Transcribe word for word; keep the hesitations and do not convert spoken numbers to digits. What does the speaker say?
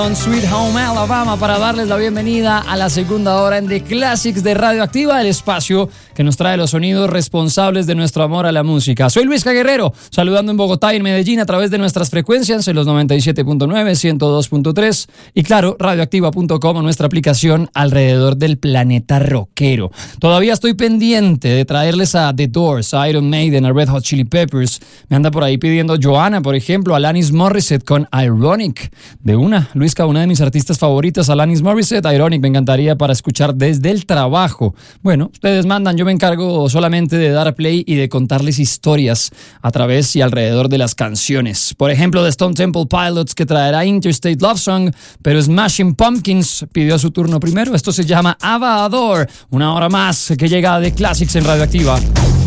Sweet Home Alabama para darles la bienvenida a la segunda hora en The Classics de Radioactiva, el espacio que nos trae los sonidos responsables de nuestro amor a la música. Soy Luis Guerrero, saludando en Bogotá y en Medellín a través de nuestras frecuencias en los noventa y siete punto nueve, ciento dos punto tres y claro, radioactiva punto com, nuestra aplicación alrededor del planeta rockero. Todavía estoy pendiente de traerles a The Doors, a Iron Maiden, a Red Hot Chili Peppers. Me anda por ahí pidiendo Joanna, por ejemplo, a Alanis Morissette con Ironic. De una, Luis, una de mis artistas favoritas, Alanis Morissette, Ironic, me encantaría para escuchar desde el trabajo. Bueno, ustedes mandan, yo me encargo solamente de dar play y de contarles historias a través y alrededor de las canciones. Por ejemplo, de Stone Temple Pilots, que traerá Interstate Love Song, pero Smashing Pumpkins pidió su turno primero. Esto se llama Ava Adore, una hora más que llega de Classics en Radioactiva.